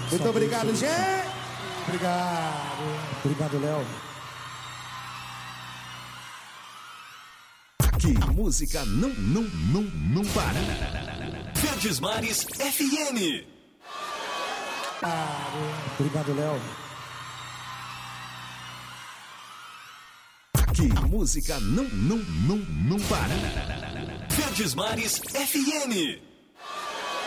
Muito obrigado, gente. Obrigado. Obrigado, Léo. Aqui, música não para. Verdes Mares FM. Obrigado, Léo. Aqui, música não para. Verdes Mares FM.